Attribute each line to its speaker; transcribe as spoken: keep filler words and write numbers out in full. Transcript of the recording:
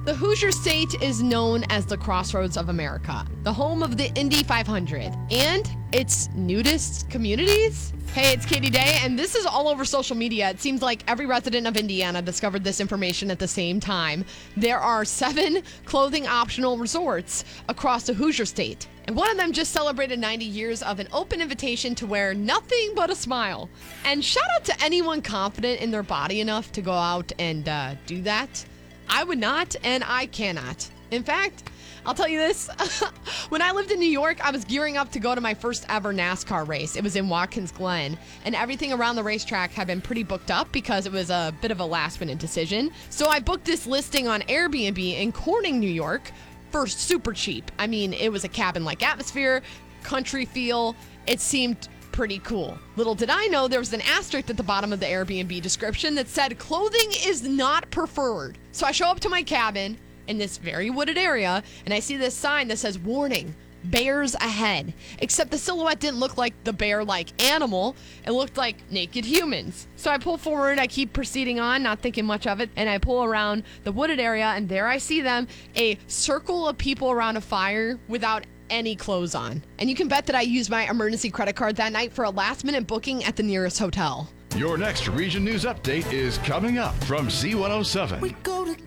Speaker 1: The Hoosier State is known as the Crossroads of America, the home of the Indy five hundred, and its nudist communities. Hey, it's Katie Day, and this is all over social media. It seems like every resident of Indiana discovered this information at the same time. There are seven clothing-optional resorts across the Hoosier State, and one of them just celebrated ninety years of an open invitation to wear nothing but a smile. And shout out to anyone confident in their body enough to go out and uh, do that. I would not, and I cannot. In fact, I'll tell you this. When I lived in New York, I was gearing up to go to my first ever NASCAR race. It was in Watkins Glen, and everything around the racetrack had been pretty booked up because it was a bit of a last-minute decision. So I booked this listing on Airbnb in Corning, New York, for super cheap. I mean, it was a cabin-like atmosphere, country feel. It seemed pretty cool. Little did I know there was an asterisk at the bottom of the Airbnb description that said clothing is not preferred. So I show up to my cabin in this very wooded area, and I see this sign that says, warning, bears ahead. Except the silhouette didn't look like the bear-like animal. It looked like naked humans. So I pull forward, I keep proceeding on, not thinking much of it, and I pull around the wooded area, and there I see them, a circle of people around a fire without any clothes on. And you can bet that I used my emergency credit card that night for a last-minute booking at the nearest hotel.
Speaker 2: Your next Region News Update is coming up from Z one oh seven.
Speaker 3: We go to